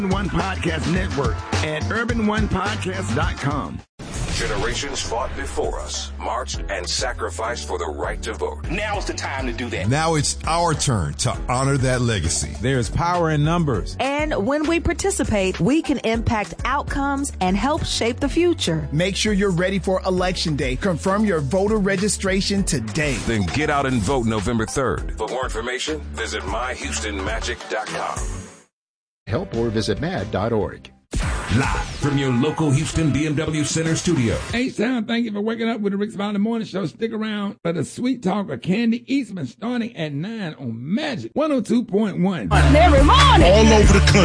One Podcast Network at urbanonepodcast.com. Generations fought before us, marched and sacrificed for the right to vote. Now's the time to do that. Now it's our turn to honor that legacy. There's power in numbers. And when we participate, we can impact outcomes and help shape the future. Make sure you're ready for Election Day. Confirm your voter registration today. Then get out and vote November 3rd. For more information, visit myhoustonmagic.com. Help or visit mad.org. Live from your local Houston BMW Center studio. Hey, Sam, thank you for waking up with the Rick Smiley Morning Show. Stick around for the sweet talk of Candy Eastman starting at 9 on Magic 102.1. Every morning. All over the country.